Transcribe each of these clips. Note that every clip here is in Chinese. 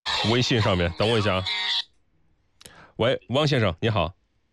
微信上面，等我一下啊。喂，汪先生，你好。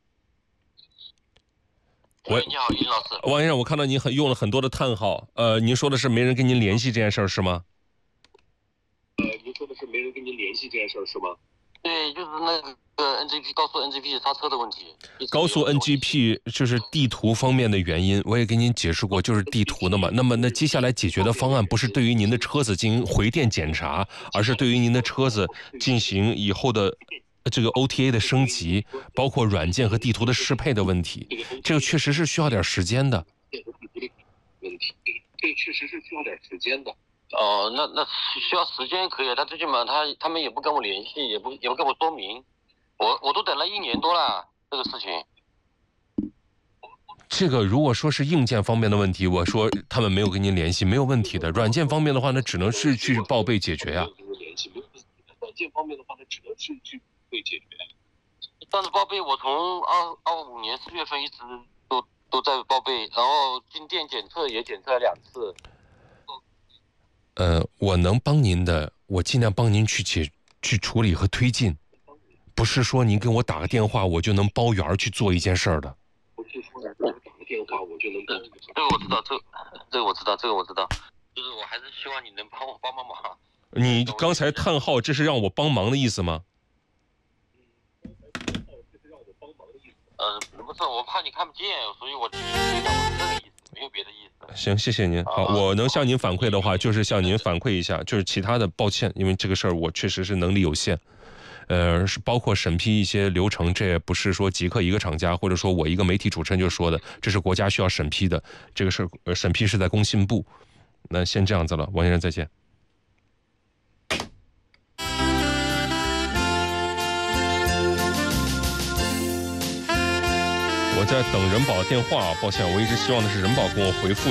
喂， 你好，于老师。 汪先生，我看到您用了很多的叹号，您说的是没人跟您联系这件事儿是吗？ 您说的是没人跟您联系这件事儿是吗？对，就是那个 NGP 高速 NGP 刹车的问题。 高速 NGP 就是地图方面的原因，我也跟您解释过，就是地图的嘛。那接下来解决的方案不是对于您的车子进行回电检查，而是对于您的车子进行以后的这个 OTA 的升级，包括软件和地图的适配的问题。这个确实是需要点时间的。 这确实是需要点时间的。哦，那需要时间可以，但最起码他们也不跟我联系，也不跟我说明，我都等了1年多了，这个事情。 这个如果说是硬件方面的问题，我说他们没有跟您联系，没有问题的。软件方面的话呢，只能是去报备解决啊。 软件方面的话呢，只能是去报备解决。但是报备我从25年4月份一直都在报备，然后进店检测也检测了2次。 我能帮您的，我尽量帮您去处理和推进，不是说您给我打个电话，我就能包圆去做一件事儿的。 不是说我打个电话我就能。这个我知道，这个我知道，就是我还是希望你能帮忙。 你刚才叹号，这是让我帮忙的意思吗？ 不是，我怕你看不见，所以我这个意思，没有别的意思。 行，谢谢您。好，我能向您反馈的话，就是向您反馈一下，就是其他的抱歉，因为这个事儿我确实是能力有限。是包括审批一些流程，这也不是说极客一个厂家或者说我一个媒体主持人就说的，这是国家需要审批的，这个事审批是在工信部。那先这样子了，王先生再见。我在等人保电话，抱歉，我一直希望的是人保跟我回复。